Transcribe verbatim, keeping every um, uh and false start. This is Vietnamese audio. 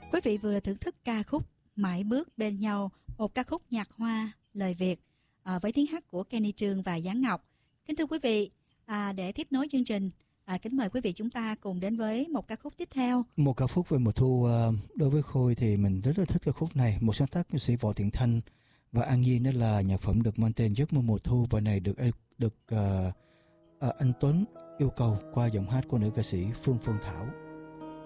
Quý vị vừa thưởng thức ca khúc Mãi bước bên nhau, một ca khúc nhạc hoa lời Việt à, với tiếng hát của Kenny Trương và Giáng Ngọc. Kính thưa quý vị, à, để tiếp nối chương trình, à, kính mời quý vị chúng ta cùng đến với một ca khúc tiếp theo. Một ca khúc về mùa thu, đối với Khôi thì mình rất là thích ca khúc này. Một sáng tác nghệ sĩ Võ Thiện Thanh và An Nhiên, đó là nhạc phẩm được mang tên Giấc mơ mùa thu, và này được được uh, uh, anh Tuấn yêu cầu qua giọng hát của nữ ca sĩ Phương Phương Thảo.